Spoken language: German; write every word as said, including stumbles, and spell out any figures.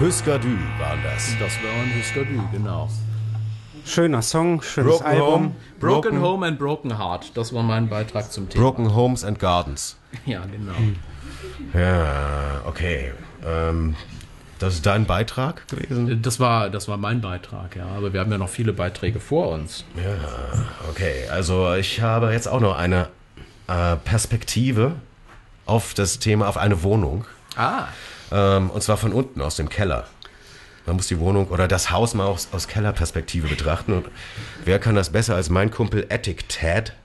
Husker Du waren das. Das war ein Husker Du, genau. Schöner Song, schönes Broken Album. Home. Broken, Broken- Home and Broken Heart, das war mein Beitrag zum Thema. Broken Homes and Gardens. Ja, genau. Ja, okay. Ähm, das ist dein Beitrag gewesen? Das war, das war mein Beitrag, ja. Aber wir haben ja noch viele Beiträge vor uns. Ja, okay. Also ich habe jetzt auch noch eine äh, Perspektive auf das Thema, auf eine Wohnung. Ah. Ähm, und zwar von unten, aus dem Keller. Man muss die Wohnung oder das Haus mal aus, aus Kellerperspektive betrachten. Und wer kann das besser als mein Kumpel Attic Ted?